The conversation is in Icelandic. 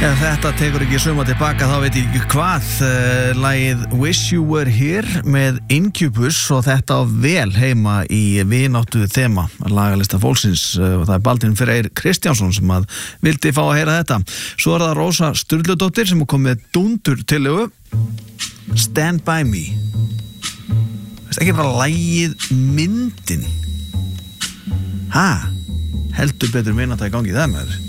Ef þetta tekur ekki suma tilbaka þá veit ég ekki hvað. Lagið Wish You Were Here með Incubus og þetta á vel heima í vináttu þema lagalista fólksins og það Baldvin Freyr Kristjánsson sem að vildi fá að heyra þetta. Svo það Rósa Sturludóttir sem kom með dúndur tillögu Stand By Me. Veist ekki bara lagið Myndin. Heldur betur minna að það í gangi það með þér.